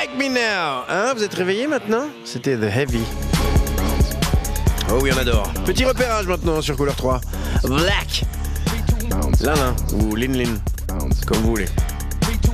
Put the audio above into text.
Wake Me Now. Hein, vous êtes réveillés maintenant? C'était The Heavy. Oh oui, on adore. Petit repérage maintenant sur Couleur 3. Black. Lin ou Lin Lin, comme vous voulez.